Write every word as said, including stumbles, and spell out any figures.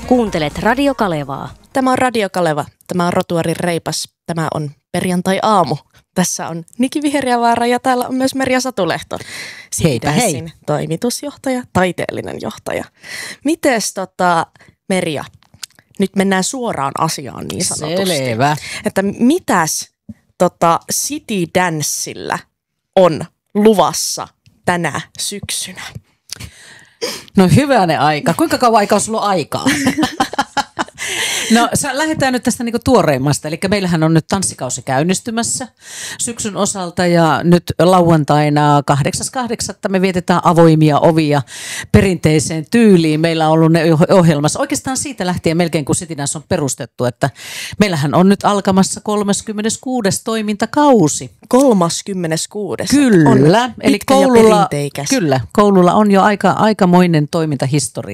Kuuntelet Radio Kalevaa. Tämä on Radio Kaleva. Tämä on Rotuarin reipas. Tämä on perjantai-aamu. Tässä on Niki Viheriävaara ja täällä on myös Merja Satulehto. Heipä hei. Toimitusjohtaja, taiteellinen johtaja. Mites tota, Merja, nyt mennään suoraan asiaan niin sanotusti. Selvä. Että mitäs tota, City Dancella on luvassa tänä syksynä? No hyvänen aika. Kuinka kauan aikaa on sulla aikaa? No lähdetään nyt tästä niinku tuoreimmasta. Eli meillähän on nyt tanssikausi käynnistymässä syksyn osalta ja nyt lauantaina kahdeksas kahdeksatta me vietetään avoimia ovia perinteiseen tyyliin. Meillä on ollut ne ohjelmassa oikeastaan siitä lähtien melkein kun City Dance on perustettu, että meillähän on nyt alkamassa kolmaskymmeneskuudes toimintakausi. kolmaskymmeneskuudes Kyllä. On eli pitkä ja koululla, perinteikäs. Kyllä, koululla on jo aika, aikamoinen toimintahistoria.